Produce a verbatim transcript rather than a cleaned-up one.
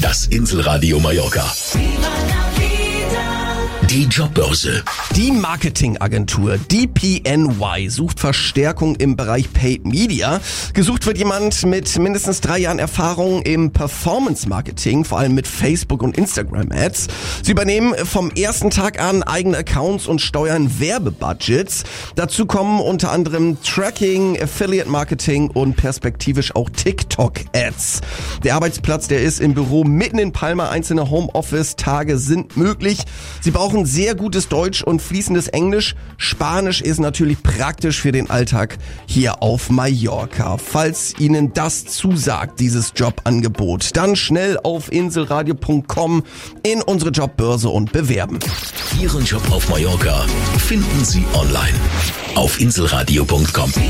Das Inselradio Mallorca. Die Jobbörse. Die Marketingagentur D P N Y sucht Verstärkung im Bereich Paid Media. Gesucht wird jemand mit mindestens drei Jahren Erfahrung im Performance-Marketing, vor allem mit Facebook- und Instagram-Ads. Sie übernehmen vom ersten Tag an eigene Accounts und steuern Werbebudgets. Dazu kommen unter anderem Tracking, Affiliate-Marketing und perspektivisch auch TikTok-Ads. Der Arbeitsplatz, der ist im Büro mitten in Palma. Einzelne Homeoffice-Tage sind möglich. Sie brauchen sehr gutes Deutsch und fließendes Englisch. Spanisch ist natürlich praktisch für den Alltag hier auf Mallorca. Falls Ihnen das zusagt, dieses Jobangebot, dann schnell auf inselradio punkt com in unsere Jobbörse und bewerben. Ihren Job auf Mallorca finden Sie online auf inselradio punkt com.